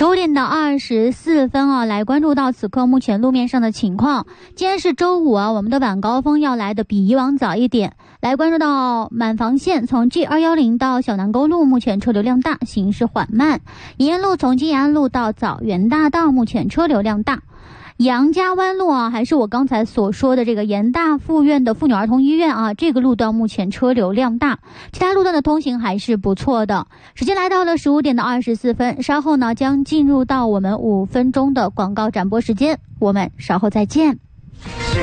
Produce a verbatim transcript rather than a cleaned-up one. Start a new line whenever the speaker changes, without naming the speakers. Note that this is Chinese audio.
十五点的二十四分啊，来关注到此刻目前路面上的情况。今天是周五啊，我们的晚高峰要来的比以往早一点。来关注到满房线，从 G 二一零到小南沟路，目前车流量大，行驶缓慢。延安路从金延安路到枣园大道，目前车流量大。杨家湾路啊，还是我刚才所说的这个延大附院的妇女儿童医院啊，这个路段目前车流量大，其他路段的通行还是不错的。时间来到了十五点的二十四分，稍后呢将进入到我们五分钟的广告展播时间，我们稍后再见。